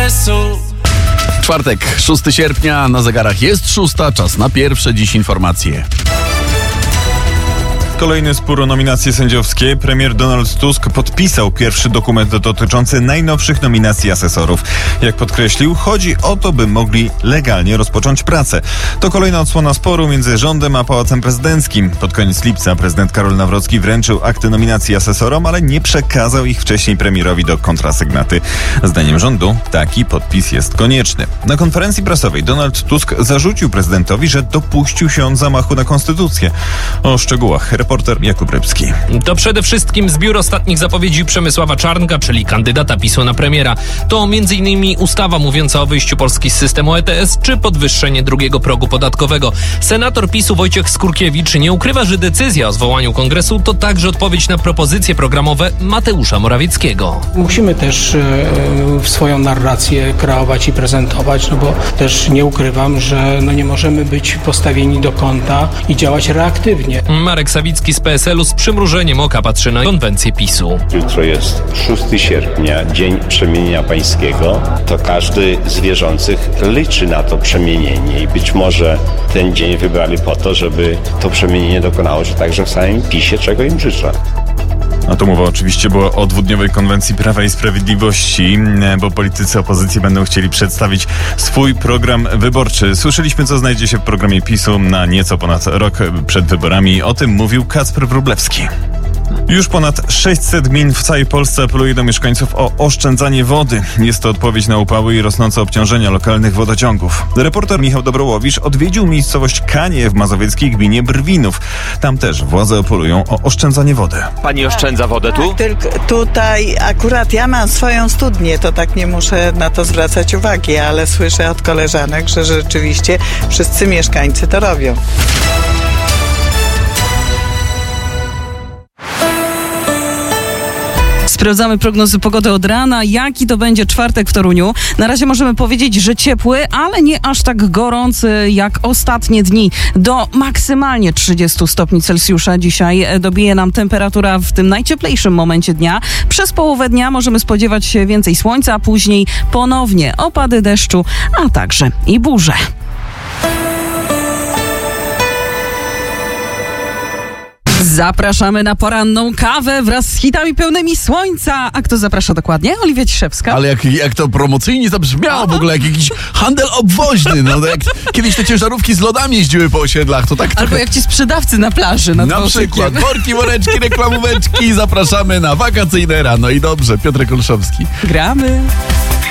stresu. Czwartek, 6 sierpnia, na zegarach jest 6, czas na pierwsze dziś informacje. Kolejny spór o nominacje sędziowskie. Premier Donald Tusk podpisał pierwszy dokument dotyczący najnowszych nominacji asesorów. Jak podkreślił, chodzi o to, by mogli legalnie rozpocząć pracę. To kolejna odsłona sporu między rządem a Pałacem Prezydenckim. Pod koniec lipca prezydent Karol Nawrocki wręczył akty nominacji asesorom, ale nie przekazał ich wcześniej premierowi do kontrasygnaty. Zdaniem rządu taki podpis jest konieczny. Na konferencji prasowej Donald Tusk zarzucił prezydentowi, że dopuścił się on zamachu na konstytucję. O szczegółach reporter Jakub Rybski. To przede wszystkim zbiór ostatnich zapowiedzi Przemysława Czarnka, czyli kandydata PiS-u na premiera. To m.in. ustawa mówiąca o wyjściu Polski z systemu ETS czy podwyższenie drugiego progu podatkowego. Senator PiS-u Wojciech Skurkiewicz nie ukrywa, że decyzja o zwołaniu kongresu to także odpowiedź na propozycje programowe Mateusza Morawieckiego. Musimy też swoją narrację kreować i prezentować, bo też nie ukrywam, że nie możemy być postawieni do kąta i działać reaktywnie. Marek Sawicki z PSL-u z przymrużeniem oka patrzy na konwencję PiS-u. Jutro jest 6 sierpnia, Dzień Przemienienia Pańskiego. To każdy z wierzących liczy na to przemienienie i być może ten dzień wybrali po to, żeby to przemienienie dokonało się także w samym PiS-ie, czego im życzę. A tu mowa oczywiście była o dwudniowej konwencji Prawa i Sprawiedliwości, bo politycy opozycji będą chcieli przedstawić swój program wyborczy. Słyszeliśmy, co znajdzie się w programie PiS-u na nieco ponad rok przed wyborami. O tym mówił Kacper Wróblewski. Już ponad 600 gmin w całej Polsce apeluje do mieszkańców o oszczędzanie wody. Jest to odpowiedź na upały i rosnące obciążenia lokalnych wodociągów. Reporter Michał Dobrołowicz odwiedził miejscowość Kanie w mazowieckiej gminie Brwinów. Tam też władze apelują o oszczędzanie wody. Pani oszczędza wodę tu? Tylko tutaj akurat ja mam swoją studnię, to tak nie muszę na to zwracać uwagi, ale słyszę od koleżanek, że rzeczywiście wszyscy mieszkańcy to robią. Sprawdzamy prognozy pogody od rana. Jaki to będzie czwartek w Toruniu? Na razie możemy powiedzieć, że ciepły, ale nie aż tak gorący jak ostatnie dni. Do maksymalnie 30 stopni Celsjusza dzisiaj dobije nam temperatura w tym najcieplejszym momencie dnia. Przez połowę dnia możemy spodziewać się więcej słońca, a później ponownie opady deszczu, a także i burze. Zapraszamy na poranną kawę wraz z hitami pełnymi słońca. A kto zaprasza dokładnie? Oliwia Ciszewska. Ale jak to promocyjnie zabrzmiało w ogóle, jak jakiś handel obwoźny. No, jak kiedyś te ciężarówki z lodami jeździły po osiedlach, to tak Albo trochę... jak ci sprzedawcy na plaży nad Na przykład worki, woreczki, reklamóweczki. Zapraszamy na wakacyjne rano. I dobrze, Piotrek Olszowski. Gramy.